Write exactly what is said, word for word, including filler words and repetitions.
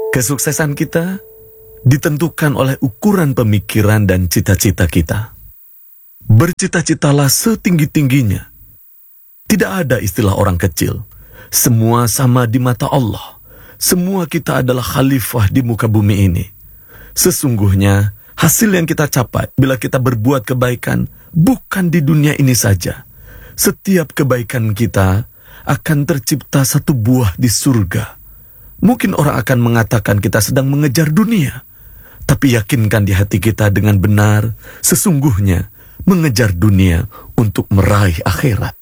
Kesuksesan kita ditentukan oleh ukuran pemikiran dan cita-cita kita. Bercita-citalah setinggi-tingginya. Tidak ada istilah orang kecil. Semua sama di mata Allah. Semua kita adalah khalifah di muka bumi ini. Sesungguhnya, hasil yang kita capai bila kita berbuat kebaikan bukan di dunia ini saja. Setiap kebaikan kita akan tercipta satu buah di surga. Mungkin orang akan mengatakan kita sedang mengejar dunia. Tapi yakinkan di hati kita dengan benar, sesungguhnya mengejar dunia untuk meraih akhirat.